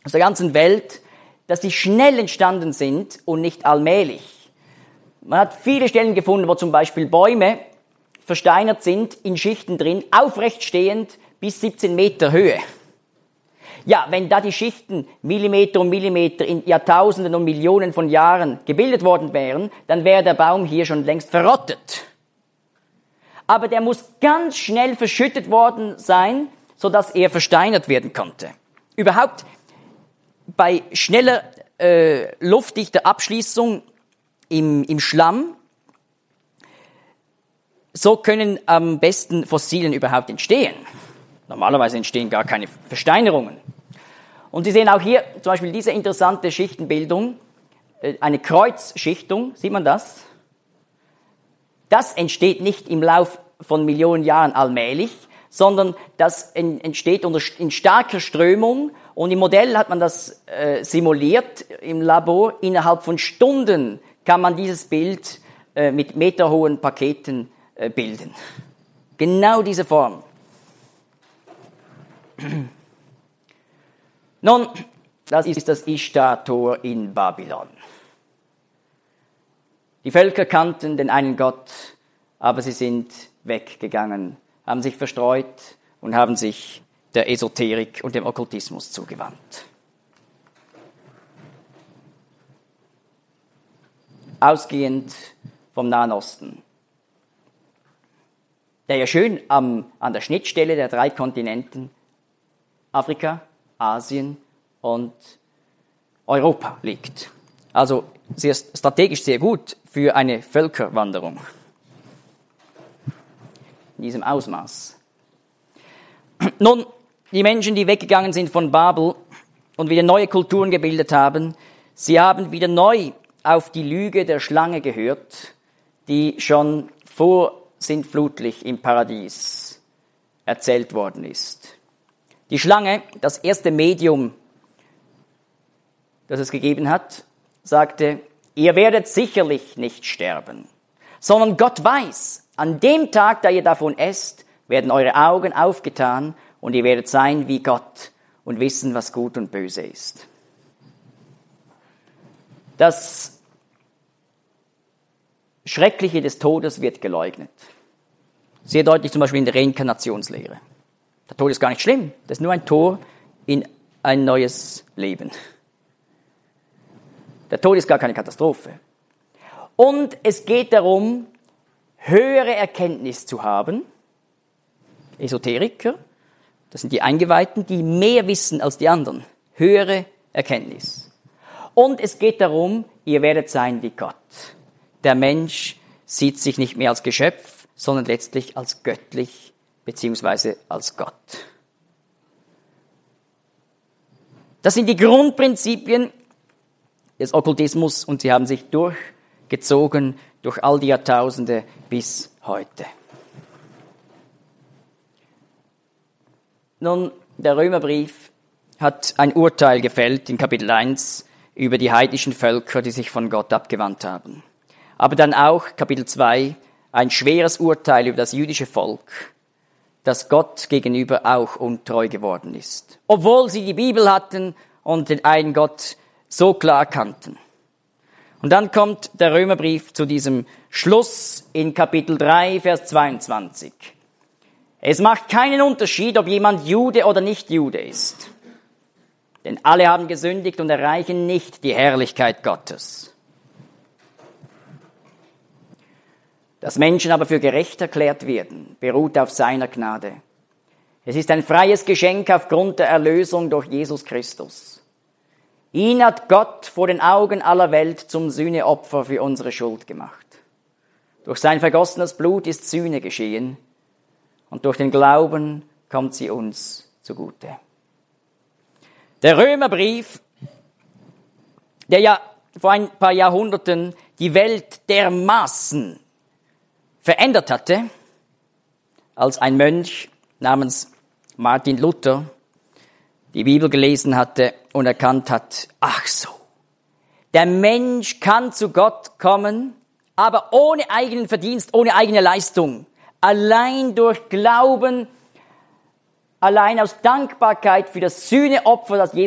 aus der ganzen Welt, dass sie schnell entstanden sind und nicht allmählich. Man hat viele Stellen gefunden, wo zum Beispiel Bäume versteinert sind, in Schichten drin, aufrecht stehend bis 17 Meter Höhe. Ja, wenn da die Schichten Millimeter um Millimeter in Jahrtausenden und Millionen von Jahren gebildet worden wären, dann wäre der Baum hier schon längst verrottet. Aber der muss ganz schnell verschüttet worden sein, sodass er versteinert werden konnte. Überhaupt bei schneller luftdichter Abschließung im Schlamm, so können am besten Fossilien überhaupt entstehen. Normalerweise entstehen gar keine Versteinerungen. Und Sie sehen auch hier zum Beispiel diese interessante Schichtenbildung, eine Kreuzschichtung, sieht man das? Das entsteht nicht im Lauf von Millionen Jahren allmählich, sondern das entsteht in starker Strömung. Und im Modell hat man das simuliert im Labor. Innerhalb von Stunden kann man dieses Bild mit meterhohen Paketen bilden. Genau diese Form. Nun, das ist das Ishtar-Tor in Babylon. Die Völker kannten den einen Gott, aber sie sind weggegangen, haben sich verstreut und haben sich der Esoterik und dem Okkultismus zugewandt. Ausgehend vom Nahen Osten, der ja schön an der Schnittstelle der 3 Kontinenten Afrika, Asien und Europa liegt. Also strategisch sehr gut für eine Völkerwanderung in diesem Ausmaß. Nun, die Menschen, die weggegangen sind von Babel und wieder neue Kulturen gebildet haben, sie haben wieder neu auf die Lüge der Schlange gehört, die schon vorsintflutlich im Paradies erzählt worden ist. Die Schlange, das erste Medium, das es gegeben hat, sagte, ihr werdet sicherlich nicht sterben, sondern Gott weiß, an dem Tag, da ihr davon esst, werden eure Augen aufgetan und ihr werdet sein wie Gott und wissen, was gut und böse ist. Das Schreckliche des Todes wird geleugnet. Sehr deutlich zum Beispiel in der Reinkarnationslehre. Der Tod ist gar nicht schlimm, das ist nur ein Tor in ein neues Leben. Der Tod ist gar keine Katastrophe. Und es geht darum, höhere Erkenntnis zu haben. Esoteriker, das sind die Eingeweihten, die mehr wissen als die anderen. Höhere Erkenntnis. Und es geht darum, ihr werdet sein wie Gott. Der Mensch sieht sich nicht mehr als Geschöpf, sondern letztlich als göttlich beziehungsweise als Gott. Das sind die Grundprinzipien des Okkultismus und sie haben sich durchgezogen durch all die Jahrtausende bis heute. Nun, der Römerbrief hat ein Urteil gefällt in Kapitel 1 über die heidnischen Völker, die sich von Gott abgewandt haben. Aber dann auch Kapitel 2 ein schweres Urteil über das jüdische Volk, das Gott gegenüber auch untreu geworden ist. Obwohl sie die Bibel hatten und den einen Gott so klar kannten. Und dann kommt der Römerbrief zu diesem Schluss in Kapitel 3, Vers 22. Es macht keinen Unterschied, ob jemand Jude oder nicht Jude ist. Denn alle haben gesündigt und erreichen nicht die Herrlichkeit Gottes. Dass Menschen aber für gerecht erklärt werden, beruht auf seiner Gnade. Es ist ein freies Geschenk aufgrund der Erlösung durch Jesus Christus. Ihn hat Gott vor den Augen aller Welt zum Sühneopfer für unsere Schuld gemacht. Durch sein vergossenes Blut ist Sühne geschehen und durch den Glauben kommt sie uns zugute. Der Römerbrief, der ja vor ein paar Jahrhunderten die Welt dermaßen verändert hatte, als ein Mönch namens Martin Luther die Bibel gelesen hatte und erkannt hat, ach so, der Mensch kann zu Gott kommen, aber ohne eigenen Verdienst, ohne eigene Leistung, allein durch Glauben, allein aus Dankbarkeit für das Sühneopfer, das Jesus